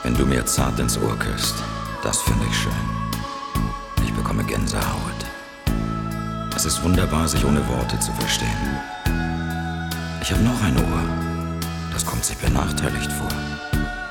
Wenn du mir zart ins Ohr küsst, das finde ich schön. Ich bekomme Gänsehaut. Es ist wunderbar, sich ohne Worte zu verstehen. Ich habe noch ein Ohr. Das kommt sich benachteiligt vor.